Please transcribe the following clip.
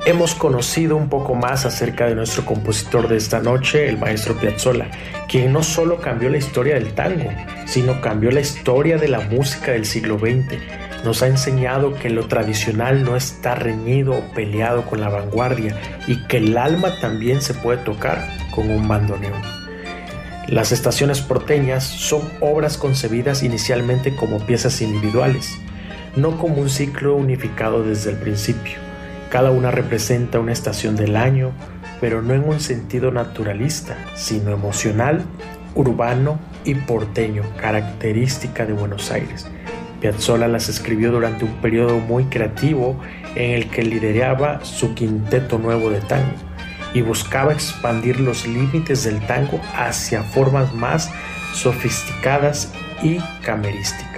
Hemos conocido un poco más acerca de nuestro compositor de esta noche, el maestro Piazzolla, quien no solo cambió la historia del tango, sino cambió la historia de la música del siglo XX. Nos ha enseñado que lo tradicional no está reñido o peleado con la vanguardia y que el alma también se puede tocar con un bandoneón. Las estaciones porteñas son obras concebidas inicialmente como piezas individuales, no como un ciclo unificado desde el principio. Cada una representa una estación del año, pero no en un sentido naturalista, sino emocional, urbano y porteño, característica de Buenos Aires. Piazzolla las escribió durante un periodo muy creativo en el que lideraba su quinteto nuevo de tango y buscaba expandir los límites del tango hacia formas más sofisticadas y camerísticas.